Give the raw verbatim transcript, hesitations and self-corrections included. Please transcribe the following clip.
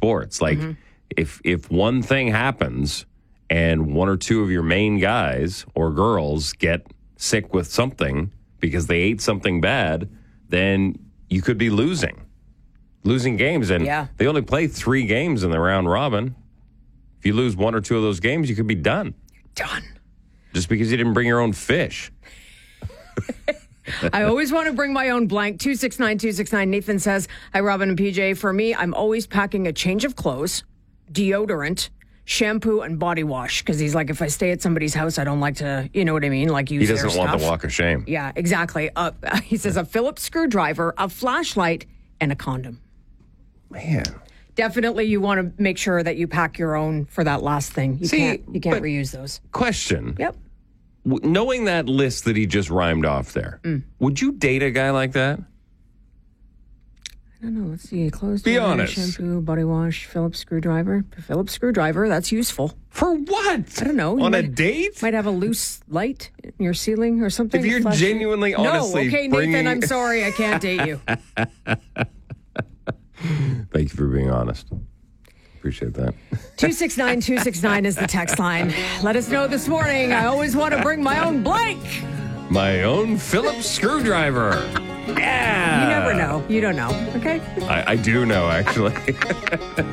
sports. Like, mm-hmm. if if one thing happens and one or two of your main guys or girls get sick with something because they ate something bad, then you could be losing. Losing games. And yeah. they only play three games in the round robin. If you lose one or two of those games, you could be done. Done. Just because you didn't bring your own fish. I always want to bring my own blank. two six nine two six nine. Nathan says, hi, Robin and P J. For me, I'm always packing a change of clothes, deodorant, shampoo, and body wash. Because he's like, if I stay at somebody's house, I don't like to, you know what I mean? Like use He doesn't their want stuff. the walk of shame. Yeah, exactly. Uh, he says a Phillips screwdriver, a flashlight, and a condom. Man. Definitely you want to make sure that you pack your own for that last thing. You See, can't, you can't reuse those. Question. Yep. W- knowing that list that he just rhymed off there, mm. would you date a guy like that? I don't know. Let's see. Clothes, Be deodorant, honest. shampoo, body wash, Phillips screwdriver. Phillips screwdriver, that's useful. For what? I don't know. You On might, a date? Might have a loose light in your ceiling or something. If you're Flash genuinely, it. honestly No, okay, bringing... Nathan, I'm sorry. I can't date you. Thank you for being honest. Appreciate that. two six nine two six nine is the text line. Let us know this morning. I always want to bring my own blank. My own Phillips screwdriver. Yeah. You never know. You don't know. Okay? I, I do know, actually.